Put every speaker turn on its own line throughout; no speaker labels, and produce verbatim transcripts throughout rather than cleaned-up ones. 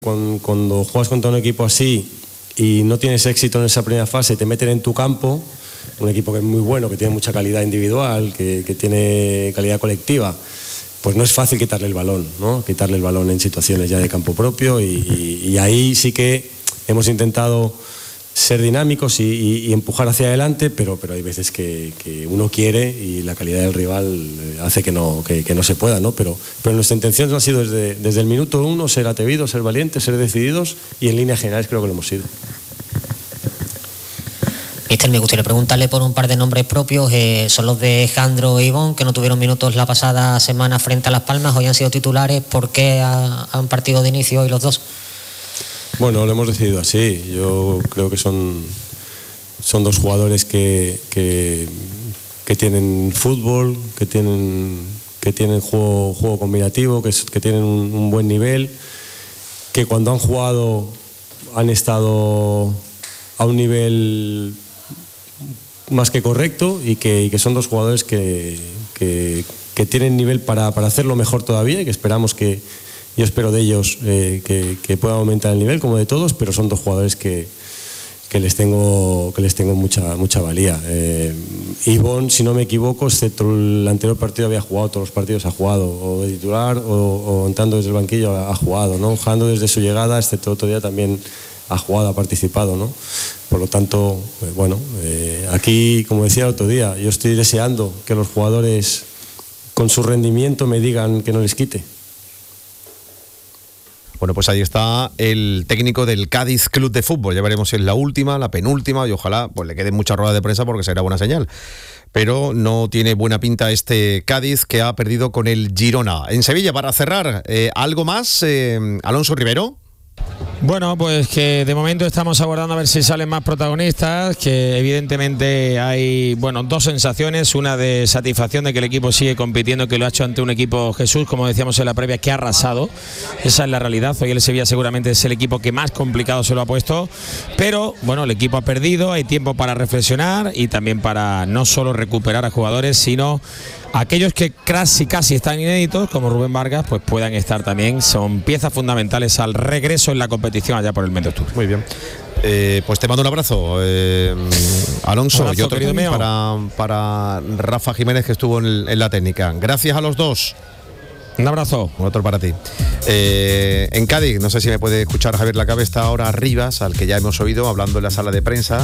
Cuando juegas contra un equipo así y no tienes éxito en esa primera fase, te meten en tu campo, un equipo que es muy bueno, que tiene mucha calidad individual, que, que tiene calidad colectiva, pues no es fácil quitarle el balón, ¿no? Quitarle el balón en situaciones ya de campo propio y, y, y ahí sí que hemos intentado ser dinámicos y, y, y empujar hacia adelante, pero, pero hay veces que, que uno quiere y la calidad del rival hace que no, que, que no se pueda, ¿no? Pero, pero nuestra intención ha sido desde, desde el minuto uno ser atrevidos, ser valientes, ser decididos y en líneas generales creo que lo hemos sido.
Mister, me gustaría preguntarle por un par de nombres propios, eh, son los de Jandro e Ivón, que no tuvieron minutos la pasada semana frente a Las Palmas, hoy han sido titulares. ¿Por qué ha, han partido de inicio hoy los dos?
Bueno, lo hemos decidido así. Yo creo que son, son dos jugadores que, que, que tienen fútbol, que tienen, que tienen juego, juego combinativo, que, que tienen un, un buen nivel, que cuando han jugado han estado a un nivel más que correcto y que, y que son dos jugadores que, que, que tienen nivel para, para hacerlo mejor todavía y que esperamos que yo espero de ellos eh, que, que puedan aumentar el nivel como de todos, pero son dos jugadores que, que les tengo que les tengo mucha mucha valía. Eh, Ivón, si no me equivoco, excepto el anterior partido había jugado, todos los partidos ha jugado, o de titular o, o entrando desde el banquillo ha, ha jugado, ¿no? Jugando desde su llegada, excepto otro día también ha jugado, ha participado, ¿no? Por lo tanto, eh, bueno, eh, aquí, como decía el otro día, yo estoy deseando que los jugadores con su rendimiento me digan que no les quite.
Bueno, pues ahí está el técnico del Cádiz Club de Fútbol. Ya veremos si es la última, la penúltima, y ojalá pues le quede mucha rueda de prensa porque será buena señal. Pero no tiene buena pinta este Cádiz, que ha perdido con el Girona. En Sevilla, para cerrar, eh, ¿algo más, eh, Alonso Rivero?
Bueno, pues que de momento estamos aguardando a ver si salen más protagonistas, que evidentemente hay, bueno, dos sensaciones, una de satisfacción de que el equipo sigue compitiendo, que lo ha hecho ante un equipo, Jesús, como decíamos en la previa, que ha arrasado. Esa es la realidad. Hoy el Sevilla seguramente es el equipo que más complicado se lo ha puesto, pero bueno, el equipo ha perdido, hay tiempo para reflexionar y también para no solo recuperar a jugadores, sino aquellos que casi casi están inéditos, como Rubén Vargas, pues puedan estar también. Son piezas fundamentales al regreso en la competición allá por el mes de octubre.
Muy bien. Eh, pues te mando un abrazo, eh, Alonso,
abrazo,
y otro para, para Rafa Jiménez, que estuvo en, en la técnica. Gracias a los dos.
Un abrazo.
Otro para ti. Eh, en Cádiz, no sé si me puede escuchar Javier Lacabe, está ahora Rivas, al que ya hemos oído hablando en la sala de prensa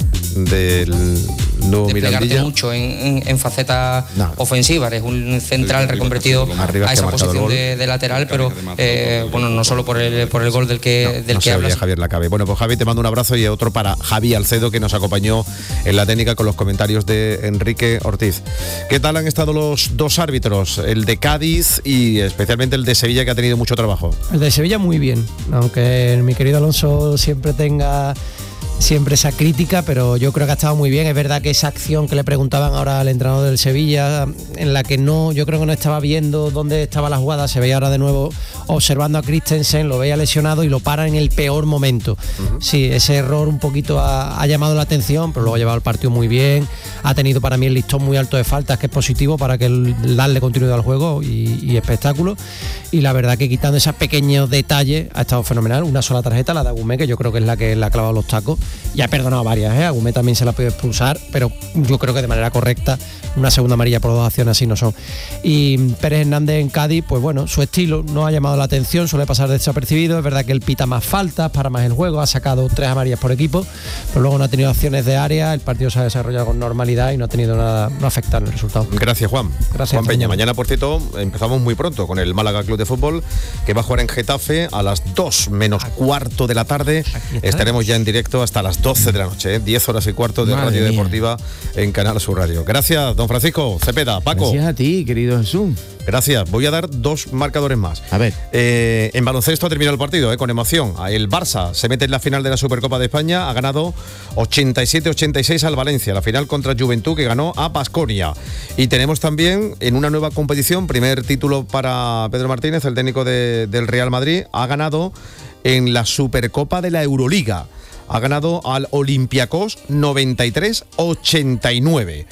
del nuevo Mirandilla.
Mucho en, en, en faceta no. ofensiva, es un central reconvertido a esa posición de, de lateral, pero eh, bueno, no solo por el por el gol del que no, del
no
que habla
Javier Lacabe. Bueno, pues Javi, te mando un abrazo, y otro para Javi Alcedo, que nos acompañó en la técnica con los comentarios de Enrique Ortiz. ¿Qué tal han estado los dos árbitros, el de Cádiz y especialmente el de Sevilla, que ha tenido mucho trabajo?
El de Sevilla muy bien, aunque mi querido Alonso siempre tenga siempre esa crítica, pero yo creo que ha estado muy bien. Es verdad que esa acción que le preguntaban ahora al entrenador del Sevilla, en la que no, yo creo que no estaba viendo dónde estaba la jugada, se veía ahora de nuevo observando a Christensen, lo veía lesionado y lo para en el peor momento. Uh-huh. Sí, ese error un poquito ha, ha llamado la atención, pero luego ha llevado el partido muy bien, ha tenido para mí el listón muy alto de faltas, que es positivo para que el, darle continuidad al juego y, y espectáculo, y la verdad que quitando esos pequeños detalles ha estado fenomenal. Una sola tarjeta, la de Agumé, que yo creo que es la que le ha clavado los tacos, y ha perdonado varias, ¿eh? Agumé también se la ha podido expulsar, pero yo creo que de manera correcta. Una segunda amarilla por dos acciones así no son. Y Pérez Hernández en Cádiz, pues bueno, su estilo no ha llamado la atención, suele pasar desapercibido. Es verdad que él pita más faltas, para más el juego, ha sacado tres amarillas por equipo, pero luego no ha tenido acciones de área, el partido se ha desarrollado con normalidad y no ha tenido nada, no ha afectado en el resultado.
Gracias, Juan.
Gracias,
Juan Peña. Mañana, por cierto, empezamos muy pronto con el Málaga Club de Fútbol, que va a jugar en Getafe a las dos menos cuarto de la tarde. Estaremos ya en directo hasta las doce de la noche, ¿eh? diez horas y cuarto de Madre Radio mía. Deportiva en Canal Sur Radio. Gracias, don Francisco Cepeda. Paco.
Gracias a ti, querido Jesús.
Gracias. Voy a dar dos marcadores más.
A ver.
Eh, en baloncesto ha terminado el partido, eh, con emoción. El Barça se mete en la final de la Supercopa de España. Ha ganado ochenta y siete ochenta y seis al Valencia. La final contra Juventud, que ganó a Baskonia. Y tenemos también en una nueva competición, primer título para Pedro Martínez, el técnico de, del Real Madrid. Ha ganado en la Supercopa de la Euroliga. Ha ganado al Olympiacos noventa y tres ochenta y nueve.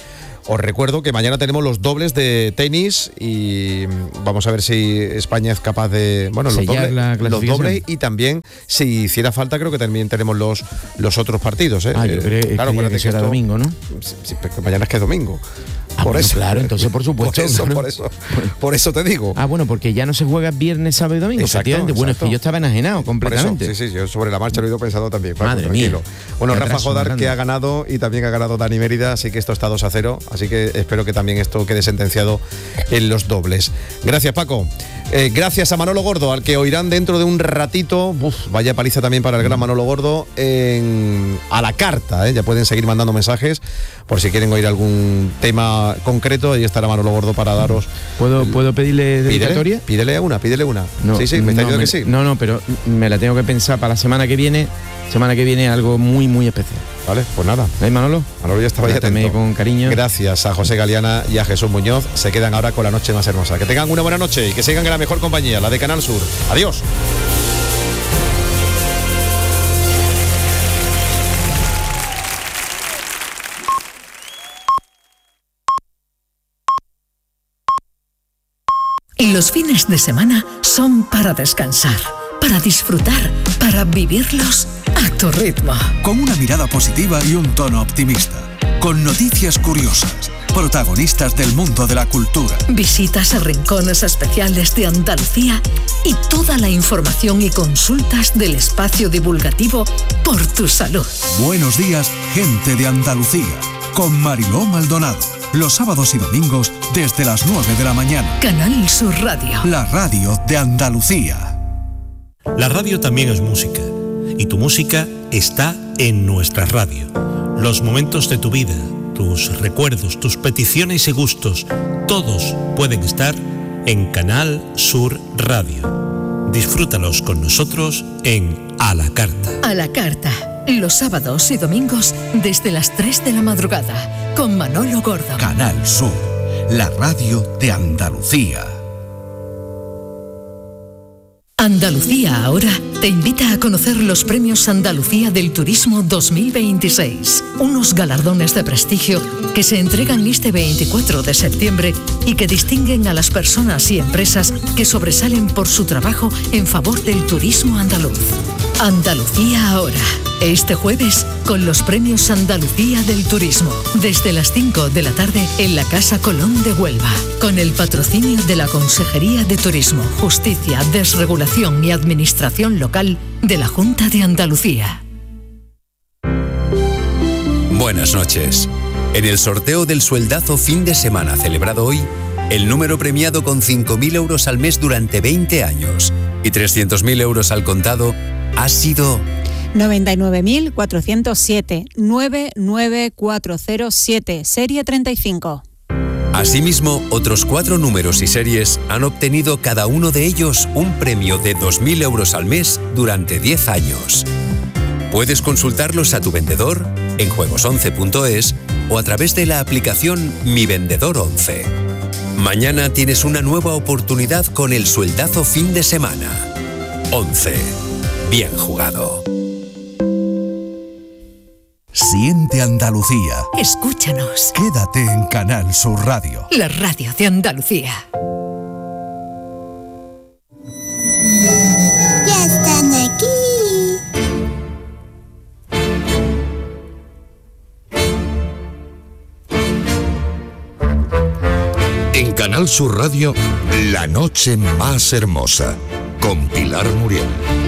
os recuerdo que mañana tenemos los dobles de tenis y vamos a ver si España es capaz de, bueno, los dobles, los dobles, y también si hiciera falta creo que también tenemos los los otros partidos, ¿eh?
Ah, yo creo,
eh, claro,
que, que será domingo, ¿no?
Sí, sí, mañana es que es domingo.
Ah,
por
bueno,
eso,
claro, entonces por supuesto.
Por eso,
¿no?
por eso, por eso te digo.
Ah, bueno, porque ya no se juega viernes, sábado y domingo.
Exacto,
efectivamente. Bueno,
exacto.
es que yo estaba enajenado completamente.
Por eso, sí, sí, yo sobre la marcha lo he ido pensando también. Paco,
Madre
tranquilo.
mía.
Bueno,
Qué
Rafa
atraso
Jodar
más
que
grande.
ha ganado y también ha ganado Dani Mérida, así que esto está dos a cero, así que espero que también esto quede sentenciado en los dobles. Gracias, Paco. Eh, gracias a Manolo Gordo, al que oirán dentro de un ratito. Uf, vaya paliza también para el gran Manolo Gordo en, a la carta, ¿eh? Ya pueden seguir mandando mensajes por si quieren oír algún tema concreto. Ahí estará Manolo Gordo para daros.
¿Puedo, ¿puedo pedirle dedicatoria?
Pídele, pídele una, pídele una.
No,
sí, sí, me está
no,
diciendo
me,
que sí.
No, no, pero me la tengo que pensar para la semana que viene. Semana que viene algo muy, muy especial.
Vale, pues nada.
¿Ahí, Manolo?
Manolo ya estaba ahí
Trátame
atento.
con cariño.
Gracias a José Galeana y a Jesús Muñoz. Se quedan ahora con la noche más hermosa. Que tengan una buena noche y que sigan en la mejor compañía, la de Canal Sur. Adiós.
Los fines de semana son para descansar, para disfrutar, para vivirlos a tu ritmo.
Con una mirada positiva y un tono optimista. Con noticias curiosas. Protagonistas del mundo de la cultura.
Visitas a rincones especiales de Andalucía y toda la información y consultas del espacio divulgativo Por tu Salud.
Buenos días, gente de Andalucía. Con Mariló Maldonado. Los sábados y domingos desde las nueve de la mañana.
Canal Sur Radio.
La radio de Andalucía.
La radio también es música. Y tu música está en nuestra radio. Los momentos de tu vida, tus recuerdos, tus peticiones y gustos, todos pueden estar en Canal Sur Radio. Disfrútalos con nosotros en A la Carta.
A la Carta. Los sábados y domingos desde las tres de la madrugada. Con Manolo Gordo.
Canal Sur. La radio de Andalucía.
Andalucía Ahora te invita a conocer los premios Andalucía del Turismo dos mil veintiséis, unos galardones de prestigio que se entregan este veinticuatro de septiembre y que distinguen a las personas y empresas que sobresalen por su trabajo en favor del turismo andaluz. Andalucía Ahora, este jueves con los premios Andalucía del Turismo, desde las cinco de la tarde en la Casa Colón de Huelva, con el patrocinio de la Consejería de Turismo, Justicia, Desregulación y Administración Local de la Junta de Andalucía.
Buenas noches. En el sorteo del sueldazo fin de semana celebrado hoy, el número premiado con cinco mil euros al mes durante veinte años y trescientos mil euros al contado ha sido
noventa y nueve mil cuatrocientos siete, nueve nueve cuatro cero siete, serie treinta y cinco.
Asimismo, otros cuatro números y series han obtenido cada uno de ellos un premio de dos mil euros al mes durante diez años. Puedes consultarlos a tu vendedor en juegos once punto es o a través de la aplicación Mi Vendedor once. Mañana tienes una nueva oportunidad con el sueldazo fin de semana. once. Bien jugado.
Siente Andalucía.
Escúchanos.
Quédate en Canal Sur Radio.
La radio de Andalucía.
Ya están aquí.
En Canal Sur Radio, La Noche Más Hermosa, con Pilar Muriel.